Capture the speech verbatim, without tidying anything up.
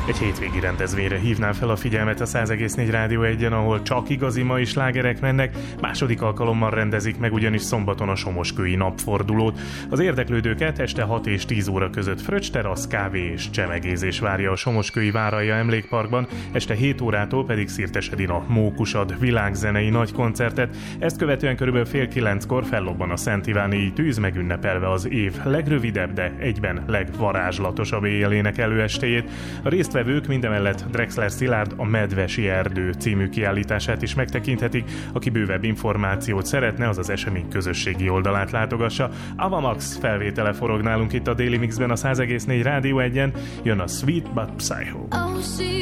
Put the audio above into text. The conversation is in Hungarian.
Egy hétvégi rendezvényre hívnám fel a figyelmet a száz egész négy Rádió egyen, ahol csak igazi mai slágerek mennek. Második alkalommal rendezik meg ugyanis szombaton a somoskői napfordulót. Az érdeklődőket este hat és tíz óra között fröccsterasz, kávé és csemegézés várja a somoskői Váralja Emlékparkban, este hét órától pedig Szirtes Edina Mókusad világzenei nagykoncertet. Ezt követően körülbelül fél kilenckor fellobban a Szent Iváni tűz, megünnepelve az év legrövidebb, de egyben legvarázslatosabb éjjelének előestéjét. A résztvevők mindemellett Drexler Szilárd A Medvesi Erdő című kiállítását is megtekinthetik. Aki bővebb információt szeretne, az az esemény közösségi oldalát látogassa. Avamax felvétele forog nálunk itt a Daily Mixben a száz egész négy Rádió egyen. Jön a Sweet But Psycho.